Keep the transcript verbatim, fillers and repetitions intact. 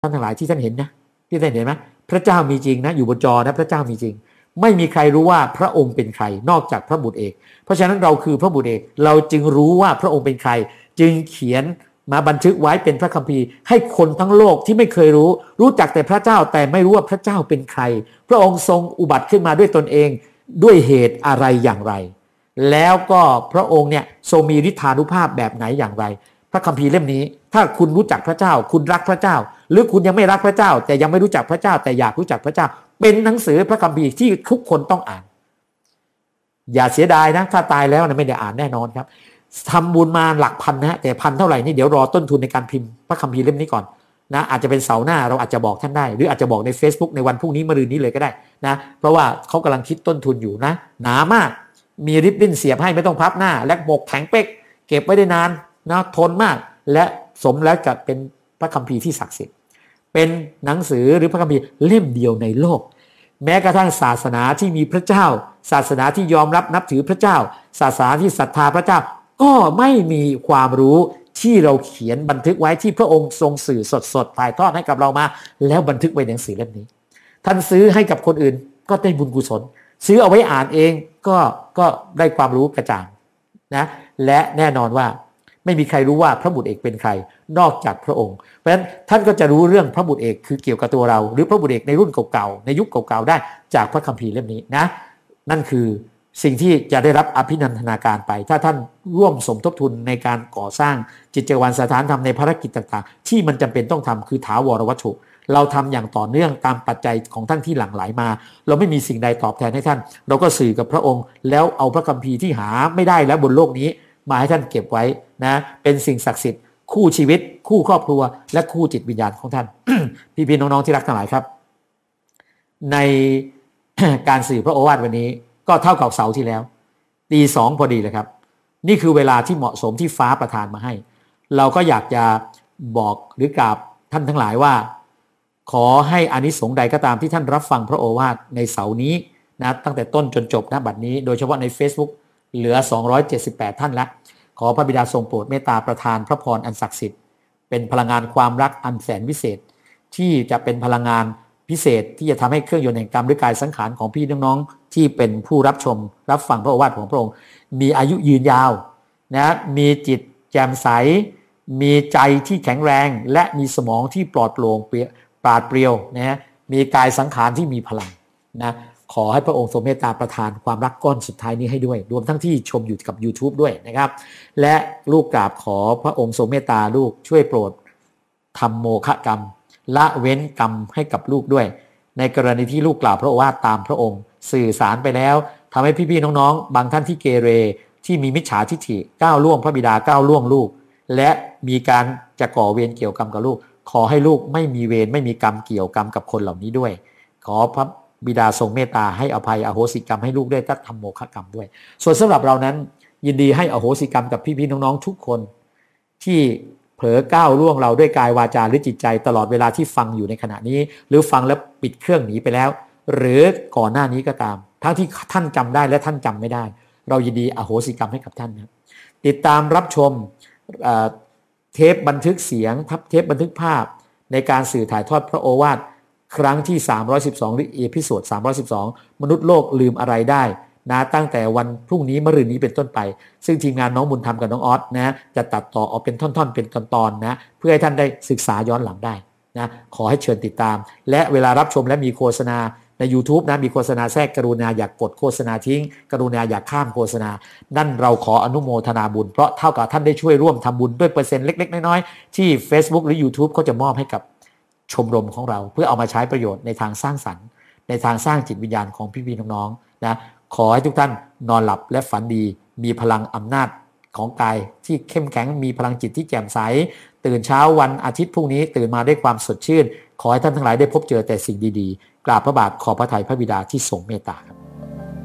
ท่านทั้งหลายที่ท่านเห็นนะที่ท่านเห็นไหมพระเจ้ามีจริงนะอยู่บนจอนะพระเจ้ามีจริงไม่มีใครรู้ว่าพระองค์เป็นใครนอกจากพระบุตรเอกเพราะฉะนั้นเราคือพระบุตรเอกเราจึงรู้ว่าพระองค์เป็นใครจึงเขียนมาบันทึกไว้เป็นพระคัมภีร์ให้คนทั้งโลกที่ไม่เคยรู้รู้จักแต่พระเจ้าแต่ไม่รู้ว่าพระเจ้าเป็นใครพระองค์ทรงอุบัติขึ้นมาด้วยตนเองด้วยเหตุอะไรอย่างไรแล้วก็พระองค์เนี่ยทรงมีฤทธานุภาพแบบไหนอย่างไรพระคัมภีร์เล่มนี้ถ้าคุณรู้จักพระเจ้าคุณรักพระเจ้าหรือคุณยังไม่รักพระเจ้าแต่ยังไม่รู้จักพระเจ้าแต่อยากรู้จักพระเจ้าเป็นหนังสือพระคัมภีร์ที่ทุกคนต้องอ่านอย่าเสียดายนะถ้าตายแล้วนะไม่ได้อ่านแน่นอนครับทำบุญมาหลักพันนะแต่พันเท่าไหร่นี่เดี๋ยวรอต้นทุนในการพิมพ์พระคัมภีร์เล่มนี้ก่อนนะอาจจะเป็นเสาร์หน้าเราอาจจะบอกท่านได้หรืออาจจะบอกใน Facebook ในวันพรุ่งนี้มะรืนนี้เลยก็ได้นะเพราะว่าเขากำลังคิดต้นทุนอยู่นะหนามากมีริบบิ้นเสียบให้ไม่ต้องพับหน้าและปกแข็งเป๊กเก็บไว้ได้นานนะทนมากและสมแล้วจะเป็นพระคัมภีร์ที่ศักดิ์สิทธิ์เป็นหนังสือหรือพระคัมภีร์เล่มเดียวในโลกแม้กระทั่งศาสนาที่มีพระเจ้าศาสนาที่ยอมรับนับถือพระเจ้าศาสนาที่ศรัทธาพระเจ้าก็ไม่มีความรู้ที่เราเขียนบันทึกไว้ที่พระองค์ทรงสื่อสดๆถ่ายทอดให้กับเรามาแล้วบันทึกไว้ในหนังสือเล่มนี้ท่านซื้อให้กับคนอื่นก็ได้บุญกุศลซื้อเอาไว้อ่านเองก็ก็ได้ความรู้กระจ่างนะและแน่นอนว่าไม่มีใครรู้ว่าพระบุตรเอกเป็นใครนอกจากพระองค์เพราะฉะนั้นท่านก็จะรู้เรื่องพระบุตรเอกคือเกี่ยวกับตัวเราหรือพระบุตรเอกในรุ่นเก่าๆในยุคเก่าๆได้จากพระคัมภีร์เล่มนี้นะนั่นคือสิ่งที่จะได้รับอภินันทนาการไปถ้าท่านร่วมสมทบทุนในการก่อสร้างจิตจักรวาลสถานธรรมในภารกิจต่างๆที่มันจำเป็นต้องทำคือถาวรวัตถุเราทำอย่างต่อเนื่องตามปัจจัยของท่านที่หลั่งไหลมาเราไม่มีสิ่งใดตอบแทนให้ท่านเราก็สื่อกับพระองค์แล้วเอาพระคัมภีร์ที่หาไม่ได้แล้วบนโลกนี้มาให้ท่านเก็บไว้นะเป็นสิ่งศักดิ์สิทธิ์คู่ชีวิตคู่ครอบครัวและคู่จิตวิญญาณของท่าน พี่ๆน้องๆที่รักทั้งหลายครับใน การสื่อพระโอวาทวันนี้ก็เท่ากับเสาร์ที่แล้วตีสองพอดีเลยครับนี่คือเวลาที่เหมาะสมที่ฟ้าประทานมาให้เราก็อยากจะบอกหรือกราบท่านทั้งหลายว่าขอให้อานิสงส์ใดก็ตามที่ท่านรับฟังพระโอวาทในเสาร์นี้นะตั้งแต่ต้นจนจบนะบัดนี้โดยเฉพาะใน Facebook เหลือสองร้อยเจ็ดสิบแปดท่านแล้วขอพระบิดาทรงโปรดเมตตาประทานพระพรอันศักดิ์สิทธิ์เป็นพลังงานความรักอันแสนวิเศษที่จะเป็นพลังงานพิเศษที่จะทำให้เครื่องยนต์แห่งกรรมหรือกายสังขารของพี่น้องๆที่เป็นผู้รับชมรับฟังพระโอวาทของพระองค์มีอายุยืนยาวนะมีจิตแจ่มใสมีใจที่แข็งแรงและมีสมองที่ปลอดโปร่งปราดเปรียวนะมีกายสังขารที่มีพลังนะขอให้พระองค์ทรงเมตตาประทานความรักก้อนสุดท้ายนี้ให้ด้วยรวมทั้งที่ชมอยู่กับ YouTube ด้วยนะครับและลูกกราบขอพระองค์ทรงเมตตาลูกช่วยโปรดทำโมฆะกรรมละเว้นกรรมให้กับลูกด้วยในกรณีที่ลูกกล่าวพระโอวาทตามพระองค์สื่อสารไปแล้วทำให้พี่ๆน้องๆบางท่านที่เกเรที่มีมิจฉาทิฏฐิก้าวล่วงพระบิดาก้าวล่วงลูกและมีการจะก่อเวรเกี่ยวกรรมกับลูกขอให้ลูกไม่มีเวรไม่มีกรรมเกี่ยวกรรมกับคนเหล่านี้ด้วยขอพระบิดาทรงเมตตาให้อภัยอโหสิกรรมให้ลูกด้วยทัดทำโมฆะกรรมด้วยส่วนสำหรับเรานั้นยินดีให้อโหสิกรรมกับพี่ๆน้องๆทุกคนที่เผลอก้าวล่วงเราด้วยกายวาจาหรือจิตใจตลอดเวลาที่ฟังอยู่ในขณะนี้หรือฟังแล้วปิดเครื่องหนีไปแล้วหรือก่อนหน้านี้ก็ตามทั้งที่ท่านจำได้และท่านจำไม่ได้เรายินดีอโหสิกรรมให้กับท่านนะติดตามรับชมเทปบันทึกเสียงทับเทปบันทึกภาพในการสื่อถ่ายทอดพระโอวาทครั้งที่สามร้อยสิบสองหรือเอพิโซดสามร้อยสิบสองมนุษย์โลกลืมอะไรได้นะตั้งแต่วันพรุ่งนี้มะรืนนี้เป็นต้นไปซึ่งทีมงานน้องบุญธรรมกับน้องออสนะจะตัดต่อออกเป็นท่อนๆเป็นตอนๆนะเพื่อให้ท่านได้ศึกษาย้อนหลังได้นะขอให้เชิญติดตามและเวลารับชมและมีโฆษณาใน YouTube นะมีโฆษณาแทรกกรุณาอย่ากกดโฆษณาทิ้งกรุณาอย่าข้ามโฆษณานั่นเราขออนุโมทนาบุญเพราะเท่ากับท่านได้ช่วยร่วมทำบุญด้วยเปอร์เซ็นต์เล็กๆน้อยๆที่ Facebook หรือ YouTube เขาจะมอบให้กับชมรมของเราเพื่อเอามาใช้ประโยชน์ในทางสร้างสรรค์ในทางสร้างจิตวิญญาณของพี่ๆน้องๆนะขอให้ทุกท่านนอนหลับและฝันดีมีพลังอำนาจของกายที่เข้มแข็งมีพลังจิตที่แจ่มใสตื่นเช้าวันอาทิตย์พรุ่งนี้ตื่นมาด้วยความสดชื่นขอให้ท่านทั้งหลายได้พบเจอแต่สิ่งดีๆกราบพระบาทขอพระทัยพระบิดาที่ทรงเมตตา